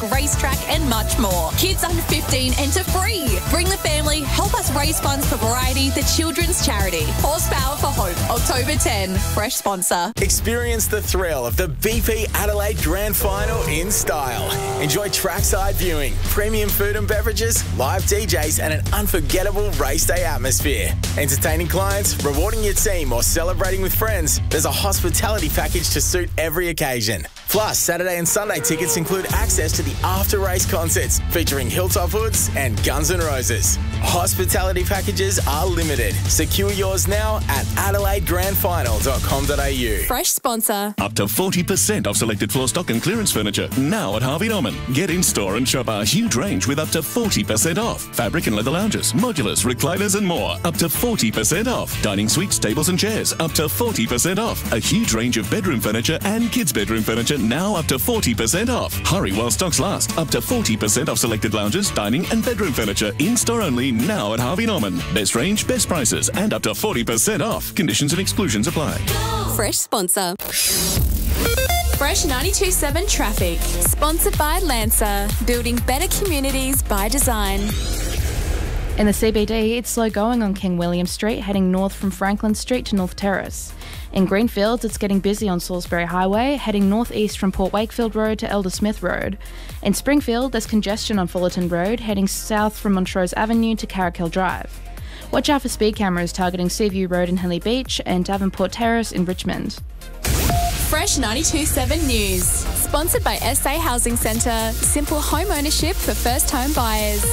racetrack and much more. Kids under 15 enter free. Bring the family, help us raise funds for Variety, the children's charity. Horsepower for Hope, October 10. Fresh sponsor. Experience the thrill of the BP Adelaide Grand Final in style. Enjoy trackside viewing, premium food and beverages, live DJs and an unforgettable race day atmosphere. Entertaining clients, rewarding your team or celebrating with friends, there's a hospitality package to suit every occasion. Plus, Saturday and Sunday tickets include access to the after-race concerts featuring Hilltop Hoods and Guns N' Roses. Hospitality packages are limited. Secure yours now at adelaidegrandfinal.com.au. Fresh sponsor. Up to 40% off selected floor stock and clearance furniture now at Harvey Norman. Get in store and shop our huge range with up to 40% off. Fabric and leather lounges, modulars, recliners and more. Up to 40% off. Dining suites, tables and chairs. Up to 40% off. A huge range of bedroom furniture and kids' bedroom furniture now up to 40% off. Hurry while stocks last. Up to 40% off selected lounges, dining and bedroom furniture in store only now at Harvey Norman. Best range, best prices and up to 40% off. Conditions and exclusions apply. Fresh sponsor. Fresh 92.7 Traffic. Sponsored by Lancer. Building better communities by design. In the CBD, it's slow going on King William Street, heading north from Franklin Street to North Terrace. In Greenfields, it's getting busy on Salisbury Highway, heading northeast from Port Wakefield Road to Elder Smith Road. In Springfield, there's congestion on Fullerton Road, heading south from Montrose Avenue to Carrickhill Drive. Watch out for speed cameras targeting Seaview Road in Henley Beach and Davenport Terrace in Richmond. Fresh 92.7 News. Sponsored by SA Housing Centre. Simple home ownership for first home buyers.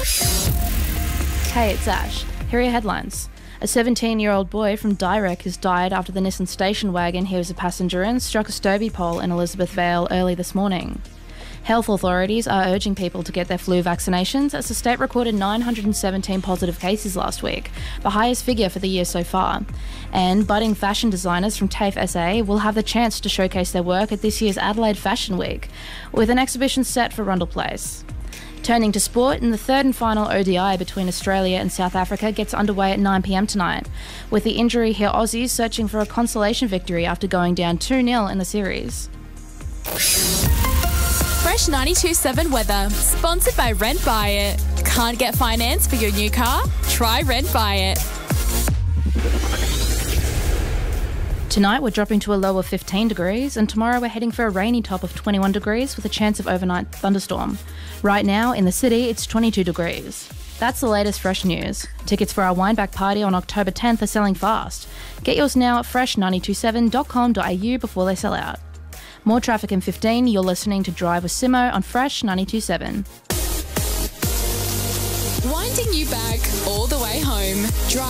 Hey, it's Ash. Here are your headlines. A 17-year-old boy from Direk has died after the Nissan station wagon he was a passenger in struck a Stobie pole in Elizabeth Vale early this morning. Health authorities are urging people to get their flu vaccinations as the state recorded 917 positive cases last week, the highest figure for the year so far. And budding fashion designers from TAFE SA will have the chance to showcase their work at this year's Adelaide Fashion Week, with an exhibition set for Rundle Place. Turning to sport, in the third and final ODI between Australia and South Africa gets underway at 9 p.m. tonight, with the injury here Aussies searching for a consolation victory after going down 2-0 in the series. Fresh 92.7 Weather. Sponsored by Rent Buy It. Can't get finance for your new car? Try Rent Buy It. Tonight we're dropping to a low of 15 degrees and tomorrow we're heading for a rainy top of 21 degrees with a chance of overnight thunderstorm. Right now in the city it's 22 degrees. That's the latest Fresh news. Tickets for our Wineback party on October 10th are selling fast. Get yours now at fresh927.com.au before they sell out. More traffic in 15, you're listening to Drive with Simo on Fresh 92.7. Winding you back all the way home. Drive